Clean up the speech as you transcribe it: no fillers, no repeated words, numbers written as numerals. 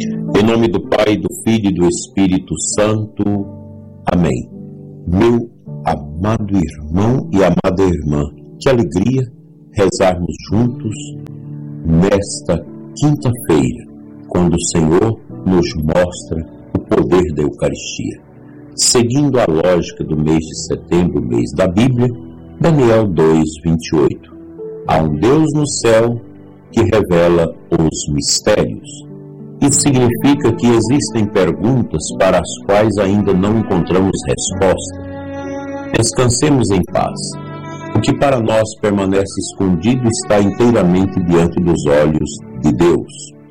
Em nome do Pai, do Filho e do Espírito Santo. Amém. Meu amado irmão e amada irmã, que alegria rezarmos juntos nesta quinta-feira, quando o Senhor nos mostra o poder da Eucaristia. Seguindo a lógica do mês de setembro, mês da Bíblia, Daniel 2:28. Há um Deus no céu que revela os mistérios. Isso significa que existem perguntas para as quais ainda não encontramos resposta. Descansemos em paz. O que para nós permanece escondido está inteiramente diante dos olhos de Deus.